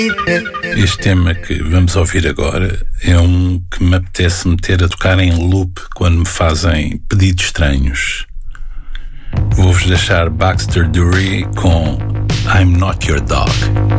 Este tema que vamos ouvir agora é um que me apetece meter a tocar em loop quando me fazem pedidos estranhos. Vou-vos deixar Baxter Dury com I'm Not Your Dog.